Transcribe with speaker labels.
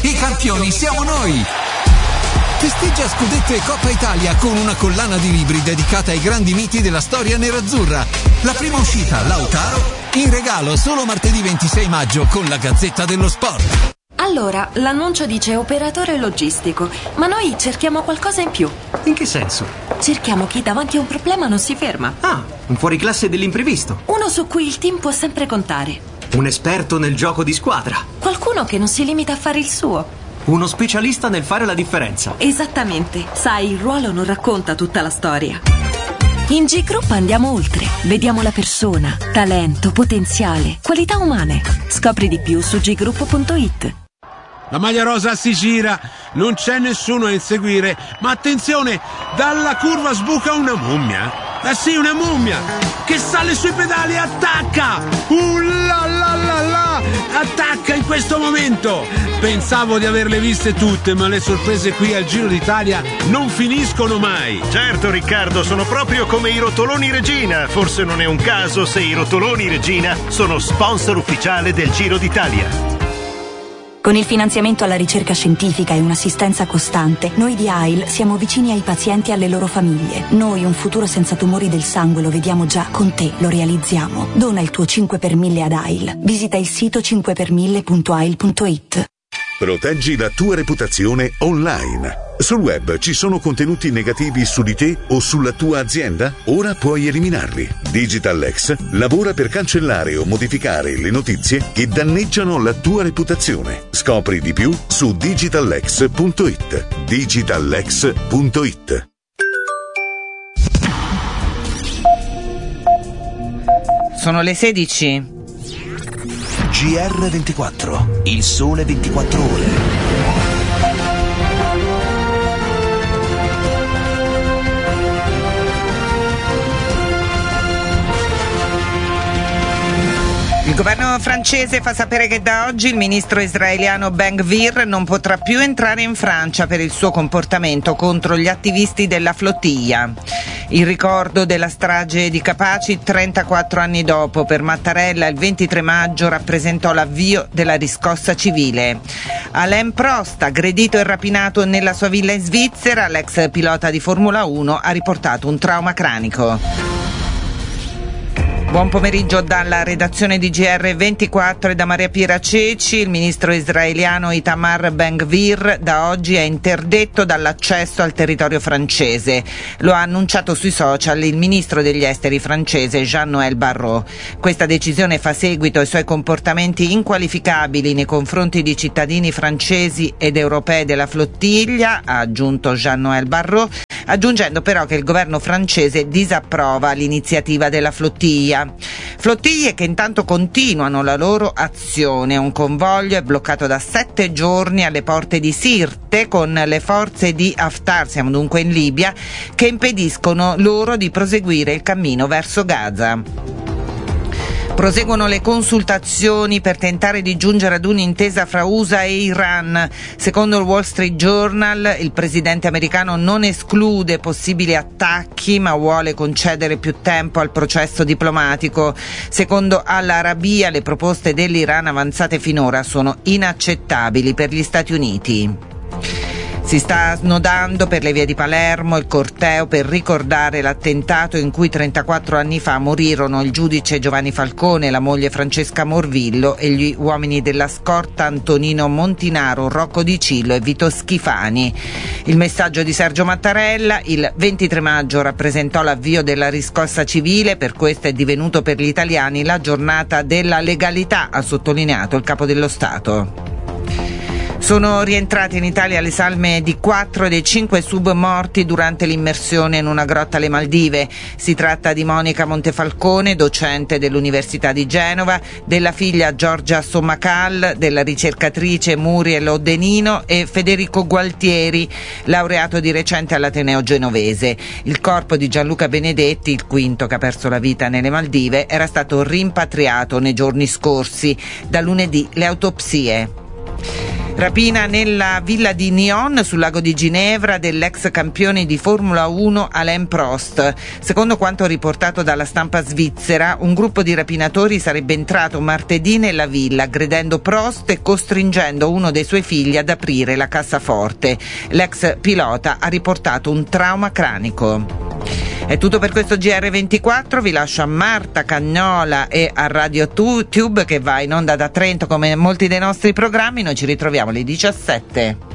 Speaker 1: I campioni siamo noi! Festeggia scudetto e Coppa Italia con una collana di libri dedicata ai grandi miti della storia nerazzurra. La prima uscita, Lautaro, in regalo solo martedì 26 maggio con la Gazzetta dello Sport.
Speaker 2: Allora, l'annuncio dice operatore logistico, ma noi cerchiamo qualcosa in più.
Speaker 3: In che senso?
Speaker 2: Cerchiamo chi davanti a un problema non si ferma.
Speaker 3: Ah, un fuoriclasse dell'imprevisto.
Speaker 2: Uno su cui il team può sempre contare.
Speaker 3: Un esperto nel gioco di squadra.
Speaker 2: Qualcuno che non si limita a fare il suo.
Speaker 3: Uno specialista nel fare la differenza.
Speaker 2: Esattamente. Sai, il ruolo non racconta tutta la storia. In G Group andiamo oltre. Vediamo la persona, talento, potenziale, qualità umane. Scopri di più su ggroup.it.
Speaker 4: La maglia rosa si gira, non c'è nessuno a inseguire, ma attenzione, dalla curva sbuca una mummia. Sì, una mummia che sale sui pedali e attacca. La la la la, attacca in questo momento. Pensavo di averle viste tutte, ma le sorprese qui al Giro d'Italia non finiscono mai.
Speaker 5: Certo Riccardo, sono proprio come i rotoloni Regina. Forse non è un caso se i rotoloni Regina sono sponsor ufficiale del Giro d'Italia.
Speaker 6: Con il finanziamento alla ricerca scientifica e un'assistenza costante, noi di AIL siamo vicini ai pazienti e alle loro famiglie. Noi un futuro senza tumori del sangue lo vediamo già, con te lo realizziamo. Dona il tuo 5 per 1000 ad AIL. Visita il sito 5per1000.ail.it.
Speaker 7: Proteggi la tua reputazione online. Sul web ci sono contenuti negativi su di te o sulla tua azienda? Ora puoi eliminarli. DigitalX lavora per cancellare o modificare le notizie che danneggiano la tua reputazione. Scopri di più su digitalx.it. digitalx.it.
Speaker 8: Sono le 16.
Speaker 9: GR24, il sole 24 ore.
Speaker 8: Il governo francese fa sapere che da oggi il ministro israeliano Ben-Gvir non potrà più entrare in Francia per il suo comportamento contro gli attivisti della flottiglia. Il ricordo della strage di Capaci 34 anni dopo. Per Mattarella il 23 maggio rappresentò l'avvio della riscossa civile. Alain Prost, aggredito e rapinato nella sua villa in Svizzera, l'ex pilota di Formula 1 ha riportato un trauma cranico. Buon pomeriggio dalla redazione di GR24 e da Maria Piera Ceci. Il ministro israeliano Itamar Ben-Gvir da oggi è interdetto dall'accesso al territorio francese. Lo ha annunciato sui social il ministro degli esteri francese Jean-Noël Barrot. Questa decisione fa seguito ai suoi comportamenti inqualificabili nei confronti di cittadini francesi ed europei della flottiglia, ha aggiunto Jean-Noël Barrot, aggiungendo però che il governo francese disapprova l'iniziativa della flottiglia. Flottiglie che intanto continuano la loro azione. Un convoglio è bloccato da 7 giorni alle porte di Sirte con le forze di Haftar, siamo dunque in Libia, che impediscono loro di proseguire il cammino verso Gaza. Proseguono le consultazioni per tentare di giungere ad un'intesa fra USA e Iran. Secondo il Wall Street Journal, il presidente americano non esclude possibili attacchi, ma vuole concedere più tempo al processo diplomatico. Secondo Al Arabiya, le proposte dell'Iran avanzate finora sono inaccettabili per gli Stati Uniti. Si sta snodando per le vie di Palermo il corteo per ricordare l'attentato in cui 34 anni fa morirono il giudice Giovanni Falcone, la moglie Francesca Morvillo e gli uomini della scorta Antonino Montinaro, Rocco Di Cillo e Vito Schifani. Il messaggio di Sergio Mattarella: il 23 maggio rappresentò l'avvio della riscossa civile, per questo è divenuto per gli italiani la giornata della legalità, ha sottolineato il capo dello Stato. Sono rientrate in Italia le salme di 4 dei 5 sub morti durante l'immersione in una grotta alle Maldive. Si tratta di Monica Montefalcone, docente dell'Università di Genova, della figlia Giorgia Sommacal, della ricercatrice Muriel Odenino e Federico Gualtieri, laureato di recente all'Ateneo genovese. Il corpo di Gianluca Benedetti, il quinto che ha perso la vita nelle Maldive, era stato rimpatriato nei giorni scorsi. Da lunedì le autopsie. Rapina nella villa di Nyon sul lago di Ginevra dell'ex campione di Formula 1 Alain Prost. Secondo quanto riportato dalla stampa svizzera, un gruppo di rapinatori sarebbe entrato martedì nella villa, aggredendo Prost e costringendo uno dei suoi figli ad aprire la cassaforte. L'ex pilota ha riportato un trauma cranico. È tutto per questo GR24, vi lascio a Marta Cagnola e a Radio Tube che va in onda da Trento come molti dei nostri programmi. Noi ci ritroviamo alle 17.